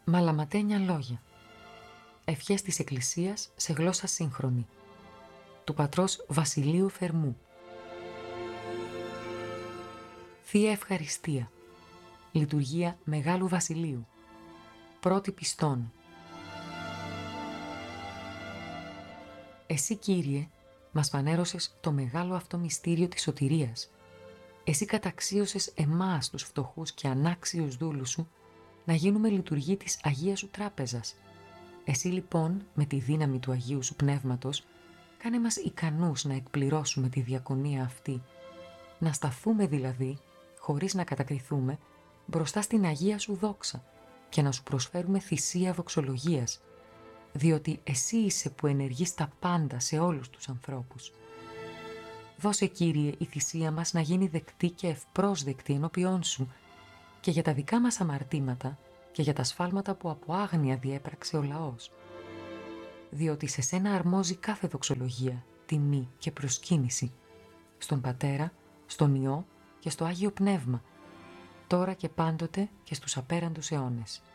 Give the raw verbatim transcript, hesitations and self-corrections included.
Μαλαματένια λόγια. Ευχές της Εκκλησίας σε γλώσσα σύγχρονη. Του πατρός Βασιλείου Θερμού. Θεία Ευχαριστία. Λειτουργία Μεγάλου Βασιλείου. Πρώτη πιστών. Εσύ, Κύριε, μας φανέρωσες το μεγάλο αυτό μυστήριο της σωτηρίας. Εσύ καταξίωσες εμάς τους φτωχούς και ανάξιους δούλους σου να γίνουμε λειτουργοί της Αγίας σου Τράπεζας. Εσύ λοιπόν με τη δύναμη του Αγίου σου Πνεύματος κάνε μας ικανούς να εκπληρώσουμε τη διακονία αυτή, να σταθούμε δηλαδή, χωρίς να κατακριθούμε, μπροστά στην Αγία σου δόξα και να σου προσφέρουμε θυσία δοξολογίας, διότι εσύ είσαι που ενεργείς τα πάντα σε όλους τους ανθρώπους. Δώσε, Κύριε, η θυσία μας να γίνει δεκτή και ευπρόσδεκτη ενώπιόν σου και για τα δικά μας αμαρτήματα και για τα σφάλματα που από άγνοια διέπραξε ο λαός. Διότι σε σένα αρμόζει κάθε δοξολογία, τιμή και προσκύνηση, στον Πατέρα, στον Υιό και στο Άγιο Πνεύμα, τώρα και πάντοτε και στους απέραντους αιώνες.